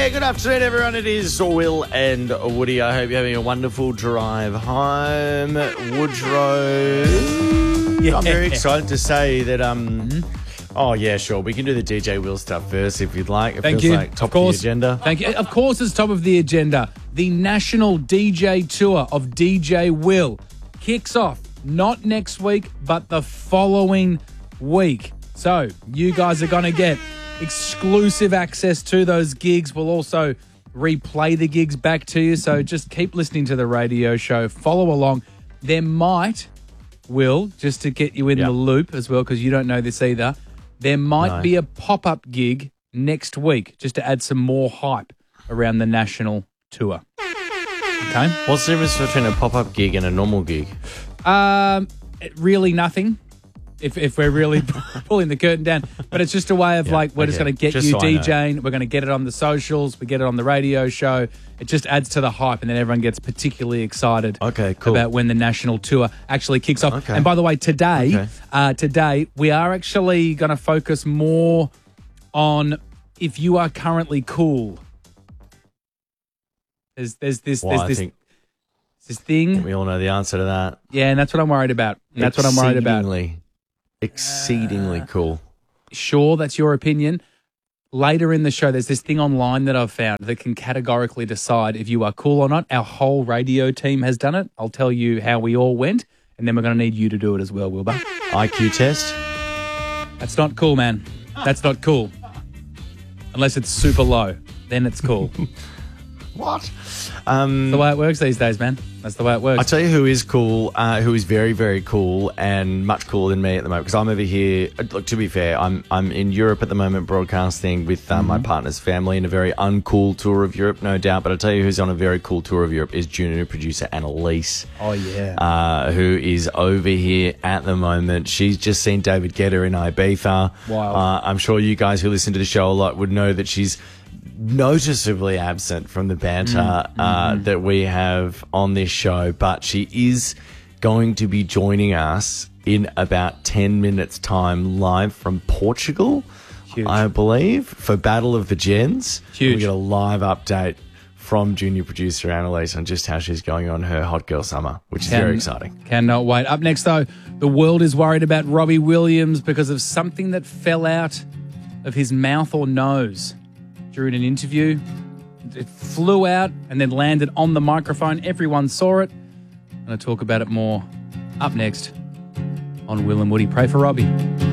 Yeah, good afternoon, everyone. It is Will and Woody. I hope you're having a wonderful drive home. Woodrow. Yeah. I'm very excited to say that, Oh, yeah, sure. We can do the DJ Will stuff first if you'd like. It Thank feels you. like top of the agenda. Thank you. Of course it's top of the agenda. The national DJ tour of DJ Will kicks off not next week, but the following week. So you guys are going to get exclusive access to those gigs. We'll also replay the gigs back to you. So just keep listening to the radio show. Follow along. There might, Will, just to get you in the loop as well, because you don't know this either, there might be a pop-up gig next week just to add some more hype around the national tour. Okay? What's the difference between a pop-up gig and a normal gig? Really nothing. If we're really pulling the curtain down. But it's just a way of we're just going to get you DJing. We're going to get it on the socials. We get it on the radio show. It just adds to the hype, and then everyone gets particularly excited about when the national tour actually kicks off. Okay. And by the way, today we are actually going to focus more on if you are currently cool. There's this thing. We all know the answer to that. Yeah, and that's what I'm worried about. Exceedingly cool. Sure, that's your opinion. Later in the show, there's this thing online that I've found that can categorically decide if you are cool or not. Our whole radio team has done it. I'll tell you how we all went, and then we're going to need you to do it as well, Wilbur. IQ test? That's not cool, man. That's not cool. Unless it's super low. Then it's cool. What? That's the way it works these days, man. That's the way it works. I'll tell you who is cool, who is very, very cool and much cooler than me at the moment, because I'm over here. Look, to be fair, I'm in Europe at the moment broadcasting with my partner's family in a very uncool tour of Europe, no doubt. But I'll tell you who's on a very cool tour of Europe is junior producer Annalise. Oh, yeah. Who is over here at the moment. She's just seen David Guetta in Ibiza. Wow. I'm sure you guys who listen to the show a lot would know that she's noticeably absent from the banter that we have on this show, but she is going to be joining us in about 10 minutes time live from Portugal. Huge. I believe, for Battle of the Gens. Huge. We get a live update from junior producer Annalise on just how she's going on her hot girl summer, which is very exciting. Cannot wait. Up next, though, the world is worried about Robbie Williams because of something that fell out of his mouth or nose during an interview. It flew out and then landed on the microphone. Everyone saw it. I'm going to talk about it more up next on Will and Woody. Pray for Robbie.